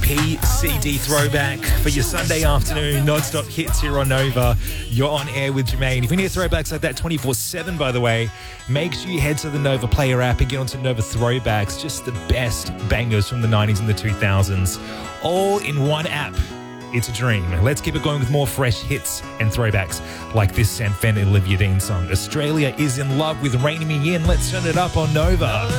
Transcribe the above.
repeat CD throwback for your Sunday afternoon non-stop hits here on Nova. You're on air with Jermaine. If you need throwbacks like that 24/7, by the way, make sure you head to the Nova Player app and get onto Nova Throwbacks. Just the best bangers from the 90s and the 2000s, all in one app. It's a dream. Let's keep it going with more fresh hits and throwbacks like this Sam Fenn and Olivia Dean song. Australia is in love with Raining Me In. Let's turn it up on Nova.